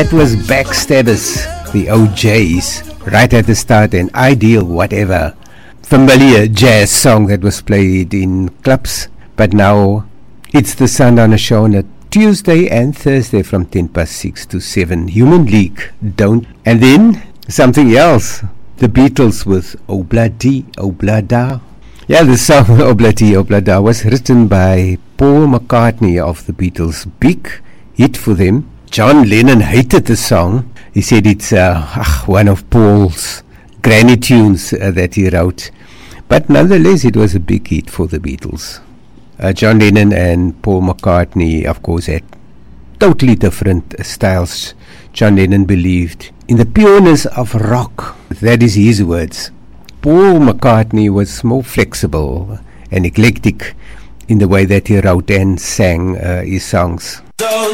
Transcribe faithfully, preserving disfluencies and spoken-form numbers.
It was Backstabbers, the O Js, right at the start, and Ideal Whatever. Familiar jazz song that was played in clubs, but now it's the Sundowner Show on a Tuesday and Thursday from ten past six to seven. Human League, Don't. And then something else. The Beatles with Obladi Oblada. Yeah, the song Obladi Oblada was written by Paul McCartney of the Beatles. Big hit for them. John Lennon hated the song. He said it's uh, ach, one of Paul's granny tunes uh, that he wrote. But nonetheless, it was a big hit for the Beatles. Uh, John Lennon and Paul McCartney, of course, had totally different uh, styles. John Lennon believed in the pureness of rock. That is his words. Paul McCartney was more flexible and eclectic in the way that he wrote and sang uh, his songs.